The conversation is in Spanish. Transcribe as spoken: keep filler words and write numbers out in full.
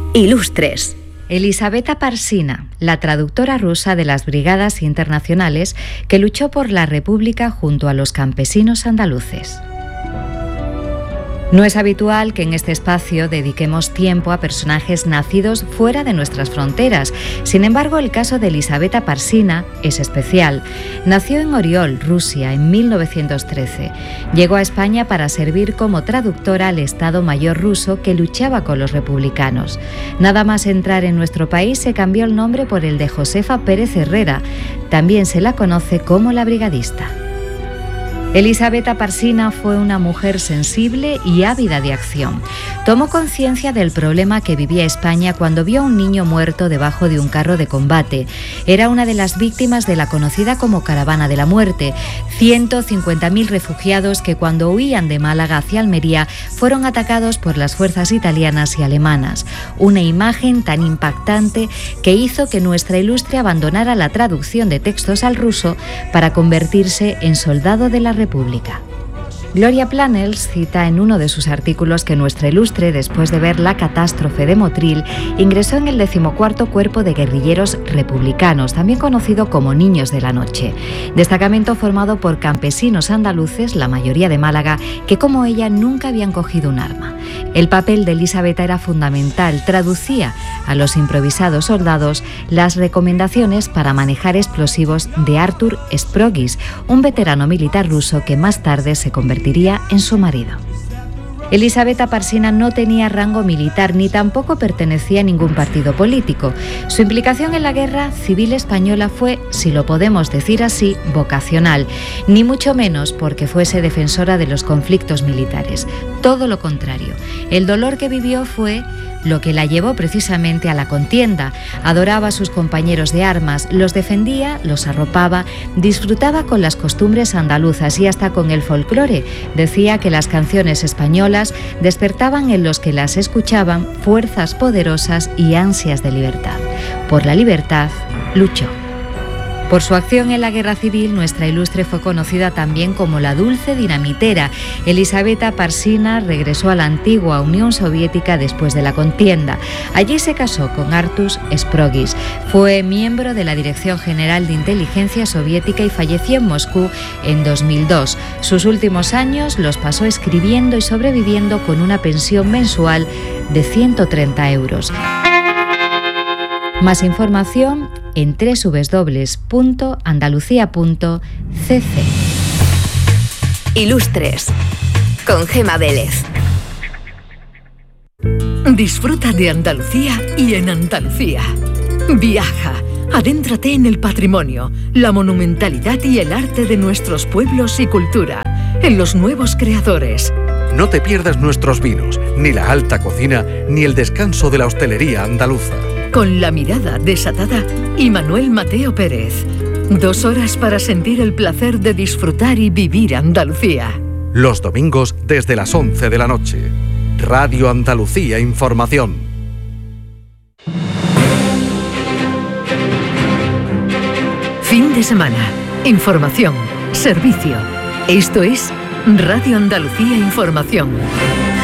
Ilustres. Elisaveta Parsina, la traductora rusa de las Brigadas Internacionales que luchó por la República junto a los campesinos andaluces. No es habitual que en este espacio dediquemos tiempo a personajes nacidos fuera de nuestras fronteras. Sin embargo, el caso de Elisaveta Parsina es especial. Nació en Oriol, Rusia, en mil novecientos trece. Llegó a España para servir como traductora al Estado Mayor ruso que luchaba con los republicanos. Nada más entrar en nuestro país se cambió el nombre por el de Josefa Pérez Herrera. También se la conoce como la brigadista. Elisaveta Parsina fue una mujer sensible y ávida de acción. Tomó conciencia del problema que vivía España cuando vio a un niño muerto debajo de un carro de combate. Era una de las víctimas de la conocida como Caravana de la Muerte. ciento cincuenta mil refugiados que cuando huían de Málaga hacia Almería fueron atacados por las fuerzas italianas y alemanas. Una imagen tan impactante que hizo que nuestra ilustre abandonara la traducción de textos al ruso para convertirse en soldado de la República. Gloria Planels cita en uno de sus artículos que nuestra ilustre, después de ver la catástrofe de Motril, ingresó en el decimocuarto Cuerpo de Guerrilleros Republicanos, también conocido como Niños de la Noche, destacamento formado por campesinos andaluces, la mayoría de Málaga, que como ella nunca habían cogido un arma. El papel de Elisaveta era fundamental, traducía a los improvisados soldados las recomendaciones para manejar explosivos de Artur Sprogis, un veterano militar ruso que más tarde se convertiría en su marido. Elisaveta Parsina no tenía rango militar ni tampoco pertenecía a ningún partido político. Su implicación en la guerra civil española fue, si lo podemos decir así, vocacional, ni mucho menos porque fuese defensora de los conflictos militares. Todo lo contrario. El dolor que vivió fue lo que la llevó precisamente a la contienda. Adoraba a sus compañeros de armas, los defendía, los arropaba, disfrutaba con las costumbres andaluzas y hasta con el folclore. Decía que las canciones españolas despertaban en los que las escuchaban fuerzas poderosas y ansias de libertad. Por la libertad luchó. Por su acción en la guerra civil, nuestra ilustre fue conocida también como la dulce dinamitera. Elisaveta Parsina regresó a la antigua Unión Soviética después de la contienda. Allí se casó con Artur Sprogis. Fue miembro de la Dirección General de Inteligencia Soviética y falleció en Moscú en dos mil dos. Sus últimos años los pasó escribiendo y sobreviviendo con una pensión mensual de ciento treinta euros. Más información en doble u doble u doble u punto andalucía punto c c. Ilustres con Gema Vélez. Disfruta de Andalucía y en Andalucía. Viaja, adéntrate en el patrimonio, la monumentalidad y el arte de nuestros pueblos y cultura, en los nuevos creadores. No te pierdas nuestros vinos, ni la alta cocina, ni el descanso de la hostelería andaluza. Con la mirada desatada y Manuel Mateo Pérez. Dos horas para sentir el placer de disfrutar y vivir Andalucía. Los domingos desde las once de la noche. Radio Andalucía Información. Fin de semana. Información. Servicio. Esto es Radio Andalucía Información.